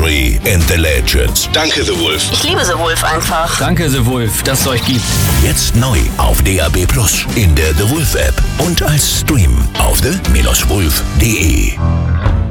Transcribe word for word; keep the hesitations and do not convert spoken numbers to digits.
History and the Legends. Danke, The Wolf. Ich liebe The Wolf einfach. Danke, The Wolf, dass es euch gibt. Jetzt neu auf D A B Plus, in der The Wolf App und als Stream auf the Wolf punkt de.